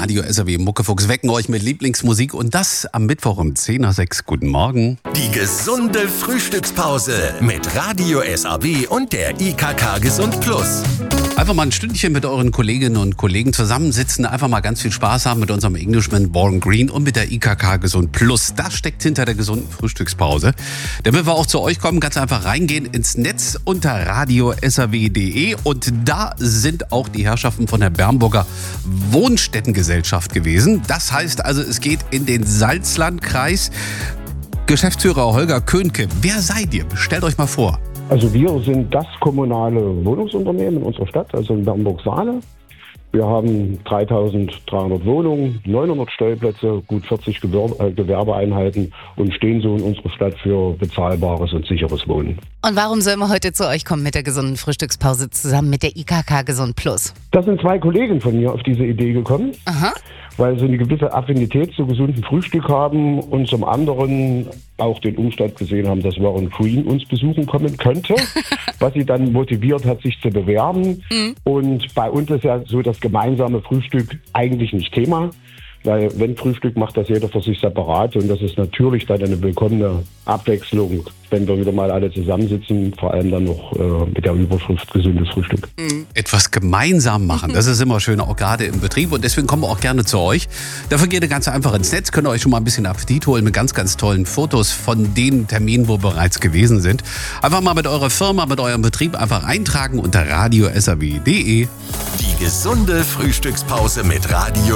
Radio SAW Muckefuchs wecken euch mit Lieblingsmusik und das am Mittwoch um 10:06. Guten Morgen. Die gesunde Frühstückspause mit Radio SAW und der IKK Gesund Plus. Einfach mal ein Stündchen mit euren Kolleginnen und Kollegen zusammensitzen, einfach mal ganz viel Spaß haben mit unserem Englishman Born Green und mit der IKK Gesund Plus. Das steckt hinter der gesunden Frühstückspause. Damit wir auch zu euch kommen, ganz einfach reingehen ins Netz unter radiosaw.de und da sind auch die Herrschaften von der Bernburger Wohnstättengesellschaft gewesen. Das heißt also, es geht in den Salzlandkreis. Geschäftsführer Holger Köhnke, wer seid ihr? Stellt euch mal vor. Also wir sind das kommunale Wohnungsunternehmen in unserer Stadt, also in Bernburg-Saale. Wir haben 3.300 Wohnungen, 900 Stellplätze, gut 40 Gewerbeeinheiten und stehen so in unserer Stadt für bezahlbares und sicheres Wohnen. Und warum sollen wir heute zu euch kommen mit der gesunden Frühstückspause zusammen mit der IKK Gesund Plus? Da sind zwei Kollegen von mir auf diese Idee gekommen, weil sie eine gewisse Affinität zu gesundem Frühstück haben und zum anderen auch den Umstand gesehen haben, dass Warren Green uns besuchen kommen könnte, was sie dann motiviert hat, sich zu bewerben. Und bei uns ist ja so das gemeinsame Frühstück eigentlich nicht Thema, weil wenn Frühstück macht das jeder für sich separat und das ist natürlich dann eine willkommene Abwechslung, wenn wir wieder mal alle zusammensitzen, vor allem dann noch mit der Überschrift gesundes Frühstück. Etwas gemeinsam machen, das ist immer schön, auch gerade im Betrieb und deswegen kommen wir auch gerne zu euch. Dafür geht ihr ganz einfach ins Netz, könnt ihr euch schon mal ein bisschen Appetit holen mit ganz, ganz tollen Fotos von den Terminen, wo wir bereits gewesen sind. Einfach mal mit eurer Firma, mit eurem Betrieb einfach eintragen unter radiosaw.de. Die gesunde Frühstückspause mit Radio